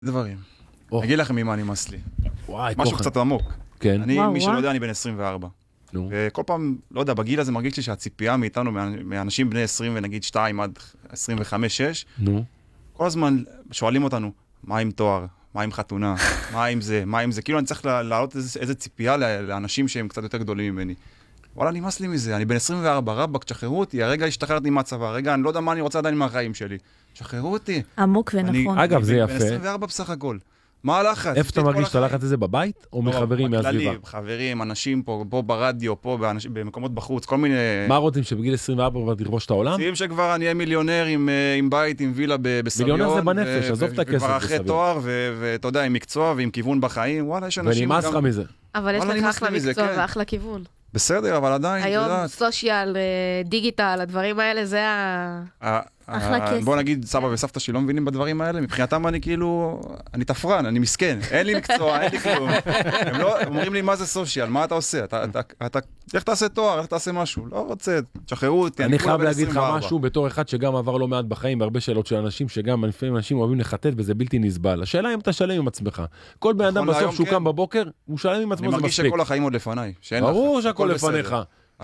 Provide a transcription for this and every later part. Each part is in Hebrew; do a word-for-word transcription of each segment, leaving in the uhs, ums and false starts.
דברים. אני אגיד לכם ממה נמאס לי. וואי, משהו קצת עמוק. כן. אני, מי שלא יודע, אני בן עשרים וארבע. וכל פעם, לא יודע, בגיל הזה מרגיש לי שהציפייה מאיתנו, מאנשים בני עשרים ונגיד שתיים עד עשרים וחמש שש, כל הזמן שואלים אותנו, מה עם תואר? מה עם חתונה? מה עם זה? מה עם זה? כאילו אני צריך להעלות איזה ציפייה לאנשים שהם קצת יותר גדולים ממני. וואלה, נמאס לי מזה. אני בן עשרים וארבע, רבק, תשחררו אותי. הרגע השתחררתי מהצבא. הרגע, אני לא יודע מה אני רוצה עדיין מהחיים שלי. תשחררו אותי. עמוק ונכון. אגב, זה יפה. בן עשרים וארבע בסך הכל. מה הלחץ? איפה אתה מרגיש את הלחץ הזה בבית? או מחברים מהסביבה? חברים, אנשים פה, פה ברדיו, פה במקומות בחוץ, כל מיני... מה רוצים, שבגיל עשרים וארבע כבר תכבוש את העולם? רוצים שכבר אני אהיה מיליונר עם בית, עם וילה בסביון. מיליונר זה בנפש, עזוב את הכסף וכבר אחרי תואר, ואתה יודע, עם מקצוע ועם כיוון בחיים, וואלה, יש אנשים... ונמאס לך מזה. אבל יש לך אחלה מקצוע ואחלה כיוון. בסדר, אבל עדיין, היום סושיאל, דיגיטל, הדברים האלה, זה ה... אחלה כסף. בוא נגיד, סבא וסבתא שלי לא מבינים בדברים האלה, מבחינתם אני כאילו, אני תפרן, אני מסכן, אין לי מקצוע, אין לי כלום. הם לא, אומרים לי, מה זה סושיאל, מה אתה עושה? אתה, איך תעשה תואר, איך תעשה משהו? לא רוצה, תשחררו אותי. אני חייב להגיד לך משהו, בתור אחד שגם עבר לא מעט בחיים, בהרבה שאלות של אנשים, שגם לפעמים אנשים אוהבים לחטט, וזה בלתי נסבל. השאלה אם אתה שלם עם עצמך. כל בן אדם בסוף שהוא קם בבוקר, הוא שלם עם עצמו, זה מספיק. אני מרגיש שכל החיים עוד לפניי, ברור שהכל לפניך.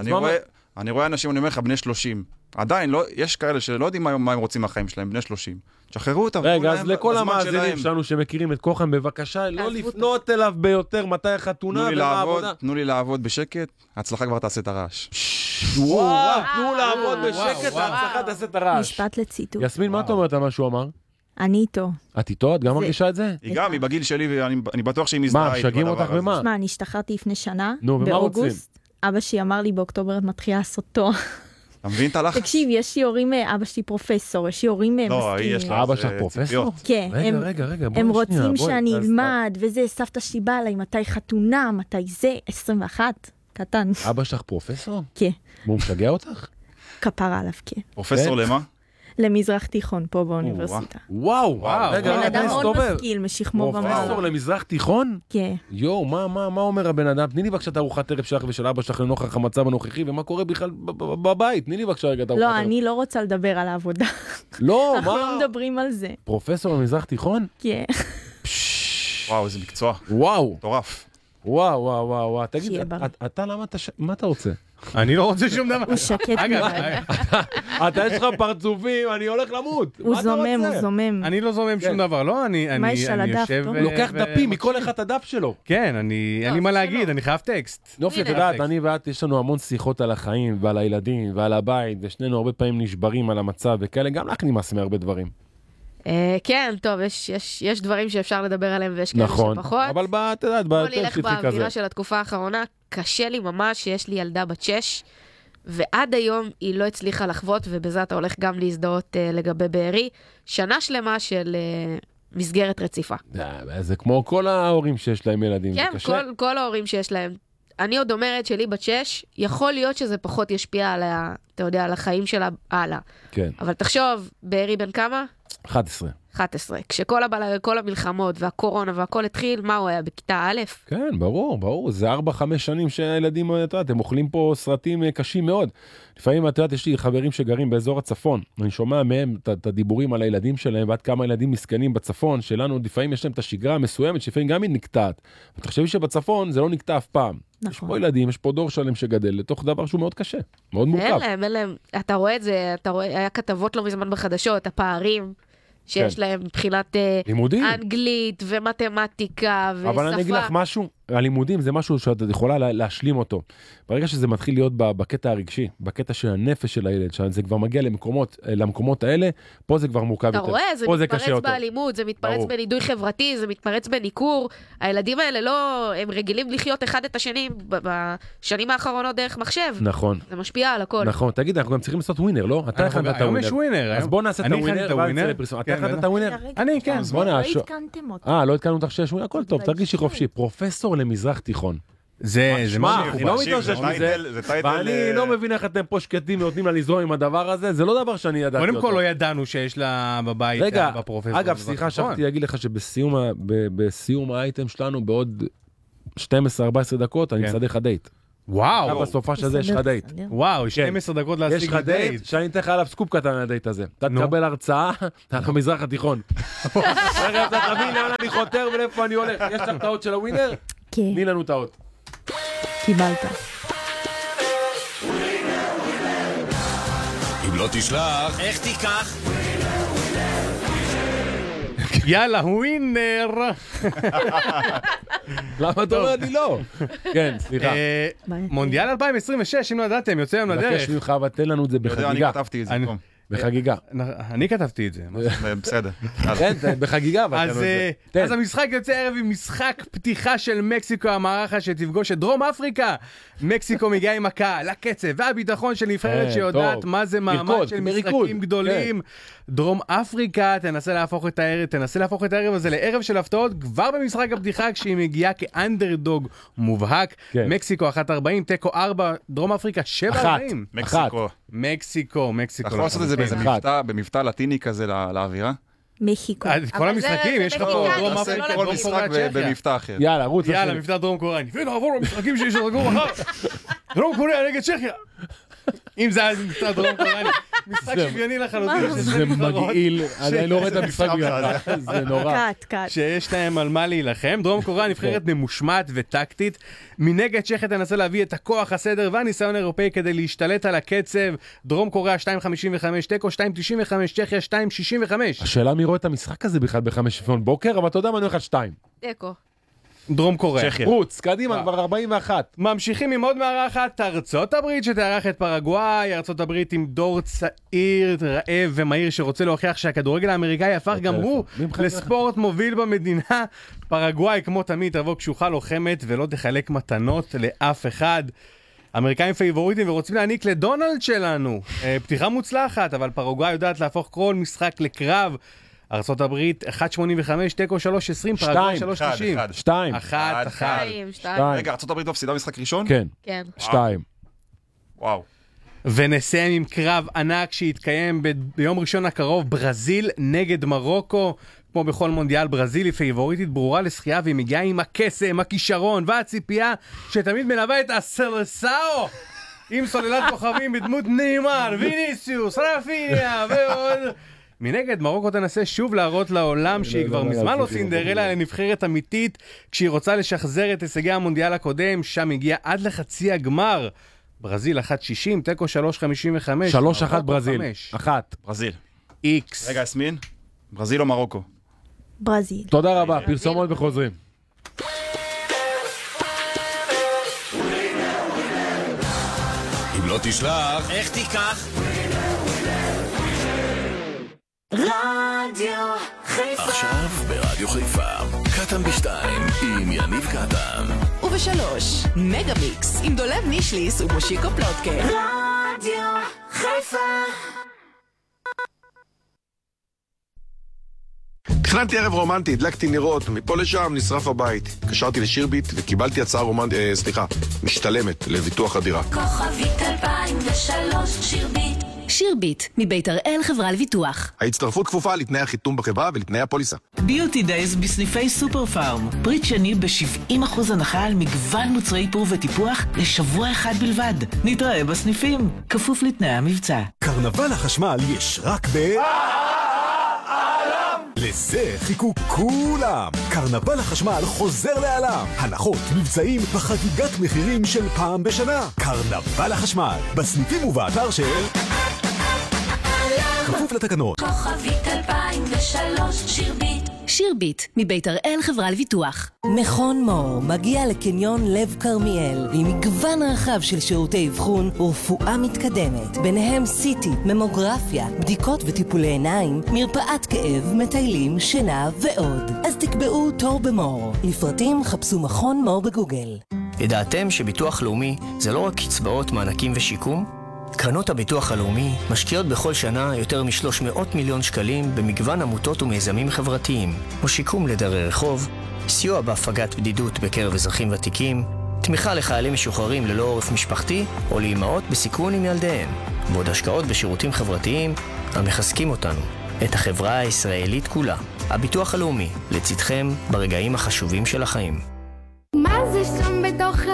אני רואה אנשים, אני אומר לך, בני שלושים. עדיין, לא, יש כאלה שלא יודעים מה, מה הם רוצים מהחיים שלהם, בני שלושים. תשחררו אותם. רגע, אז לכל המאזינים שלנו שמכירים את כוחם, בבקשה, לא לפנות אליו ביותר מתי החתונה ומה העבודה. תנו לי לעבוד בשקט, ההצלחה כבר תעשה את הרעש. וואו, תנו לעבוד בשקט, ההצלחה תעשה את הרעש. משפט לציטוט. יסמין, מה אתה אומרת על מה שהוא אמר? אני איתו. את איתו? את גם מרגישה את זה? היא גם, היא בגיל שלי, ואני בטוח שהיא מזדהה. מה, משגעים אותך במה? שמע, אני השתחררתי לפני שנה, נו, ומה רוצים? אבא שלי אמר לי באוקטובר את מתחילה לעשות תואר. אתה מבין את הלחץ? תקשיב, יש לי הורים, אבא שלי פרופסור, יש לי הורים מסכים. לא, יש לה אבא שלך פרופסור? כן. רגע, רגע, רגע, הם רוצים שאני אלמד, וזה, סבתא שלי באה אליי, מתי חתונה, מתי זה, עשרים ואחת, קטן. אבא שלך פרופסור? כן. הוא משגע אותך? כפרה עליו, כן. פרופסור למה? למזרח תיכון, פה באוניברסיטה. וואו, וואו. בן אדם מאוד משכיל, משכמו ומעלה. פרופסור למזרח תיכון? כן. יואו, מה אומר הבן אדם? תני לי בבקשה את ארוחת ערב שלך ושל אבא שלך לנוכח המצב הנוכחי, ומה קורה בכלל בבית? תני לי בבקשה רגע את ארוחת ערב. לא, אני לא רוצה לדבר על העבודה. לא, מה? אנחנו לא מדברים על זה. פרופסור למזרח תיכון? כן. וואו, איזה מקצוע. וואו. מטורף. וואו, וואו, וואו, וואו. תגיד, אתה למה אתה... מה אתה רוצה? אני לא רוצה שום דבר. הוא שקט מדי. אתה יש לך פרצופים, אני הולך למות. הוא זומם, הוא זומם. אני לא זומם שום דבר, לא? אני יושב... לוקח דפים מכל אחד הדף שלו. כן, אין לי מה להגיד, אני חייב טקסט. יופי, אתה יודעת, אני ואת, יש לנו המון שיחות על החיים ועל הילדים ועל הבית, ושנינו הרבה פעמים נשברים על המצב וכאלה, גם לך נמאס מהרבה דברים. כן, טוב, יש דברים שאפשר לדבר עליהם ויש כאלה שפחות. נכון, אבל את יודעת, בוא נלך באווירה של התקופה האחרונה, קשה לי ממש שיש לי ילדה בת שש, ועד היום היא לא הצליחה לחוות, ובזה אתה הולך גם להזדהות לגבי בארי, שנה שלמה של מסגרת רציפה. זה כמו כל ההורים שיש להם ילדים, זה קשה. כן, כל ההורים שיש להם. אני עוד אומרת שלי בת שש, יכול להיות שזה פחות ישפיע על, אתה יודע, על החיים שלה הלאה. כן. אבל תחשוב, בארי בן כמה? אחת עשרה. אחת עשרה. כשכל הבל... כל המלחמות והקורונה והכל התחיל, מה הוא היה? בכיתה א'? כן, ברור, ברור. זה ארבע, חמש שנים שהילדים, אתה יודע, הם אוכלים פה סרטים קשים מאוד. לפעמים, אתה יודע, יש לי חברים שגרים באזור הצפון. אני שומע מהם את הדיבורים על הילדים שלהם, ועד כמה ילדים מסכנים בצפון, שלנו לפעמים יש להם את השגרה המסוימת, שלפעמים גם היא נקטעת. ותחשבי שבצפון זה לא נקטע אף פעם. נכון. יש פה ילדים, יש פה דור שלם שגדל לתוך דבר שהוא מאוד קשה, מאוד מורכב. אין להם, אין להם. אתה רואה את זה, אתה רואה, היה כתבות לא מזמן בחדשות, הפערים שיש כן. להם מבחינת לימודים. אנגלית ומתמטיקה ושפה. אבל אני אגיד לך משהו, הלימודים זה משהו שאת יכולה להשלים אותו. ברגע שזה מתחיל להיות בקטע הרגשי, בקטע של הנפש של הילד, שזה כבר מגיע למקומות, למקומות האלה, פה זה כבר מורכב יותר. אתה רואה, זה מתפרץ באלימות, זה מתפרץ בנידוי חברתי, זה מתפרץ בניקור. הילדים האלה לא, הם רגילים לחיות אחד את השני בשנים האחרונות דרך מחשב. נכון. זה משפיע על הכל. נכון, תגיד, אנחנו גם צריכים לעשות ווינר, לא? אתה הכנת את הווינר. יש ווינר. אז בוא נעשה את הווינר. אתה הכנת את הווינר? אני, כן. לא התקנתם אותו. אה, לא התקנו אותך שיש ווינר, הכל טוב, תרגישי חופשי. פרופסור למזרח תיכון. זה, זה מה, אני לא מתאושש מזה, ואני לא מבין איך אתם פה שקטים ונותנים לה לזרום עם הדבר הזה, זה לא דבר שאני ידעתי אותו. קודם כל לא ידענו שיש לה בבית בפרופסור. אגב, סליחה, שכחתי להגיד לך שבסיום האייטם שלנו בעוד שתים עשרה ארבע עשרה דקות, אני מסדר לך דייט. וואו. בסופש הזה יש לך דייט. וואו, שתים עשרה דקות להשיג יש לך דייט, שאני אתן לך עליו סקופ קטן על הדייט הזה. אתה תקבל הרצאה על המזרח התיכון. רגע, אתה תבין לאן אני חותר ולאיפה אני הולך. יש לך תאות של הווינר? כן. תני לנו תאות. קיבלת. אם לא תשלח, איך תיקח? יאללה, ווינר. למה אתה אומר לי לא? כן, סליחה. מונדיאל אלפיים עשרים ושש, אם לא ידעתם, יוצא היום לדרך. מבקש ממך, אבל תן לנו את זה בחגיגה. אני כתבתי את זה. בחגיגה. אני כתבתי את זה. בסדר. כן, בחגיגה. אז המשחק יוצא ערב עם משחק פתיחה של מקסיקו, המערכה שתפגוש את דרום אפריקה. מקסיקו מגיעה עם הקהל, הקצב והביטחון של נבחרת שיודעת מה זה מעמד של משחקים גדולים. דרום אפריקה תנסה להפוך את הערב, תנסה להפוך את הערב הזה לערב של הפתעות כבר במשחק הפתיחה כשהיא מגיעה כאנדרדוג מובהק. מקסיקו אחת ארבעים, טקו ארבע, דרום אפריקה שבע ארבעים. מקסיקו. מקסיקו, מקסיקו. אתה יכול לעשות את זה באיזה במבטא לטיני כזה לאווירה? מחיקו. כל המשחקים, יש לך פה דרום אפריקה, כל משחק במבטא אחר. יאללה, רוץ. יאללה, מבטא דרום קוריאני. ונעבור למשחקים שיש לדרום מחר. דרום קוריאה נגד צ'כיה. אם זה היה מבטא דרום קוריאני. משחק שוויוני לחלוטין. זה מגעיל. אני לא רואה את המשחק בגלל. זה נורא. קאט, קאט. שיש להם על מה להילחם. דרום קוריאה נבחרת ממושמעת וטקטית. מנגד צ'כיה תנסה להביא את הכוח, הסדר והניסיון האירופאי כדי להשתלט על הקצב. דרום קוריאה שתיים חמישים וחמש, טקו שתיים תשעים וחמש, צ'כיה שתיים שישים וחמש. השאלה מי רואה את המשחק הזה בכלל בחמש לפנות בוקר, אבל אתה יודע מה אני הולך על שתיים. טקו. דרום קוריאה. רוץ, קדימה, כבר ארבעים ואחת. ממשיכים עם עוד מארחת, ארצות הברית שתארח את פרגוואי, ארצות הברית עם דור צעיר, רעב ומהיר שרוצה להוכיח שהכדורגל האמריקאי הפך גם הוא לספורט מוביל במדינה. פרגוואי כמו תמיד תבוא קשוחה לוחמת ולא תחלק מתנות לאף אחד. אמריקאים פייבוריטים ורוצים להעניק לדונלד שלנו פתיחה מוצלחת, אבל פרגוואי יודעת להפוך כל משחק לקרב. ארצות הברית אחת שמונים וחמש, טקו שלוש עשרים, פרגוואי שלוש תשעים. שתיים. אחת, אחת. רגע, ארצות הברית מפסידה משחק ראשון? כן. כן. שתיים. וואו. ונסיים עם קרב ענק שיתקיים ב- ביום ראשון הקרוב, ברזיל נגד מרוקו. כמו בכל מונדיאל, ברזיל היא פייבוריטית ברורה לשחייה, והיא מגיעה עם הקסם, הכישרון והציפייה שתמיד מלווה את הסלסאו עם סוללת כוכבים בדמות ניימר, ויניסיוס, רפיניה ועוד. מנגד, מרוקו תנסה שוב להראות לעולם שהיא כבר מזמן לא סינדרלה, לנבחרת אמיתית, כשהיא רוצה לשחזר את הישגי המונדיאל הקודם, שם הגיעה עד לחצי הגמר. ברזיל אחת שישים, טקו שלוש חמישים וחמש. שלוש אחת ברזיל. אחת. ברזיל. איקס. רגע, אסמין? ברזיל או מרוקו? ברזיל. תודה רבה, פרסומות וחוזרים. אם לא תשלח, איך תיקח? רדיו חיפה. עכשיו ברדיו חיפה, קטן בשתיים עם יניב קטן. ובשלוש, מגה מיקס עם דולב נישליס ומושיקו פלוטקר. רדיו חיפה. תכננתי ערב רומנטי, הדלקתי נרות, מפה לשם נשרף הבית. קשרתי לשירביט וקיבלתי הצעה רומנטית, אה, סליחה, משתלמת לביטוח הדירה. כוכבית אלפיים ושלוש שירביט. שירביט, מבית הראל חברה לביטוח. ההצטרפות כפופה לתנאי החיתום בחברה ולתנאי הפוליסה. ביוטי דייז בסניפי סופר פארם. פריט שני ב-שבעים אחוז הנחה על מגוון מוצרי איפור וטיפוח לשבוע אחד בלבד. נתראה בסניפים, כפוף לתנאי המבצע. קרנבל החשמל יש רק ב... לזה חיכו כולם. קרנבל החשמל חוזר לעולם. הנחות, מבצעים וחגיגת מחירים של פעם בשנה. קרנבל החשמל, בסניפים ובאתר של... כפוף לתקנות. כוכבית אלפיים ושלוש שירביט. שירביט, מבית הראל חברה לביטוח. מכון מור מגיע לקניון לב קרמיאל עם מגוון רחב של שירותי אבחון ורפואה מתקדמת, ביניהם סיטי, ממוגרפיה, בדיקות וטיפולי עיניים, מרפאת כאב, מטיילים, שינה ועוד. אז תקבעו תור במור. לפרטים חפשו מכון מור בגוגל. ידעתם שביטוח לאומי זה לא רק קצבאות, מענקים ושיקום? קרנות הביטוח הלאומי משקיעות בכל שנה יותר מ-שלוש מאות מיליון שקלים במגוון עמותות ומיזמים חברתיים, כמו שיקום לדרי רחוב, סיוע בהפגת בדידות בקרב אזרחים ותיקים, תמיכה לחיילים משוחררים ללא עורף משפחתי או לאימהות בסיכון עם ילדיהם, ועוד השקעות בשירותים חברתיים המחזקים אותנו, את החברה הישראלית כולה. הביטוח הלאומי, לצדכם ברגעים החשובים של החיים. מה זה שם בתוך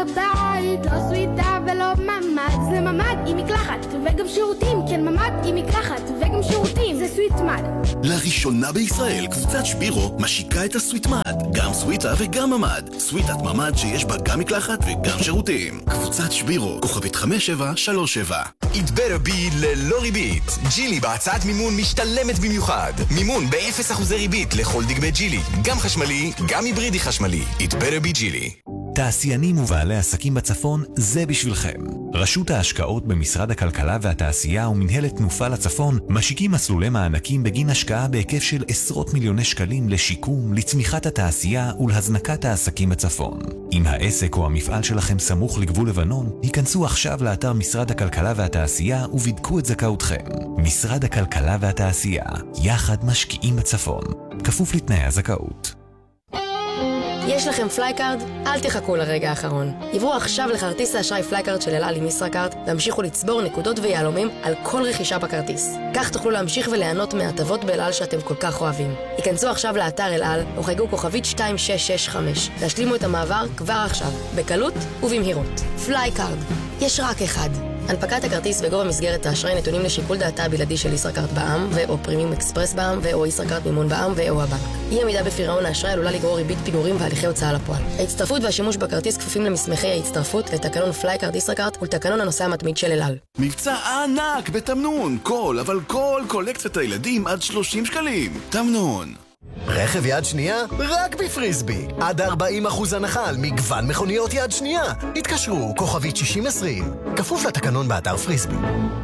בבית, לא סוויטה ולא ממד, זה ממד עם מקלחת וגם שירותים, כן ממד עם מקלחת וגם שירותים, זה סוויטמד. לראשונה בישראל קבוצת שבירו משיקה את הסוויטמד, גם סוויטה וגם ממד, סוויטת ממד שיש בה גם מקלחת וגם שירותים. קבוצת שבירו, כוכבית חמש שבע שלוש שבע. It better be ללא ריבית. ג'ילי בהצעת מימון משתלמת במיוחד. מימון ב-אפס אחוזי ריבית לכל דגמי ג'ילי, גם חשמלי, גם היברידי חשמלי. It better be ג'ילי. תעשיינים ובעלי עסקים בצפון, זה בשבילכם. רשות ההשקעות במשרד הכלכלה והתעשייה ומנהלת תנופה לצפון משיקים מסלולי מענקים בגין השקעה בהיקף של עשרות מיליוני שקלים לשיקום, לצמיחת התעשייה ולהזנקת העסקים בצפון. אם העסק או המפעל שלכם סמוך לגבול לבנון, היכנסו עכשיו לאתר משרד הכלכלה והתעשייה ובדקו את זכאותכם. משרד הכלכלה והתעשייה, יחד משקיעים בצפון. כפוף לתנאי הזכאות. יש לכם פלייקארד? אל תחכו לרגע האחרון. עברו עכשיו לכרטיס האשראי פלייקארד של אל על עם ישראכרט והמשיכו לצבור נקודות ויהלומים על כל רכישה בכרטיס. כך תוכלו להמשיך וליהנות מהטבות באל על שאתם כל כך אוהבים. היכנסו עכשיו לאתר אל על או חייגו כוכבית שתיים שש שש חמש. להשלימו את המעבר כבר עכשיו, בקלות ובמהירות. פלייקארד, יש רק אחד. הנפקת הכרטיס וגובה מסגרת האשראי נתונים לשיקול דעתה הבלעדי של ישראכרט בע"מ ו/או פרימיום אקספרס בע"מ ו/או ישראכרט מימון בע"מ ו/או הבנק. אי עמידה בפירעון האשראי עלולה לגרור ריבית פיגורים והליכי הוצאה לפועל. ההצטרפות והשימוש בכרטיס כפופים למסמכי ההצטרפות לתקנון פלייקארד ישראכרט ולתקנון הנוסע המתמיד של אל על. מבצע ענק בתמנון, כל אבל כל קולקציית הילדים עד שלושים שקלים. תמנון. רכב יד שנייה? רק בפריסבי. עד ארבעים אחוז הנחה על מגוון מכוניות יד שנייה. התקשרו, כוכבית שישים עשרים. כפוף לתקנון באתר פריסבי.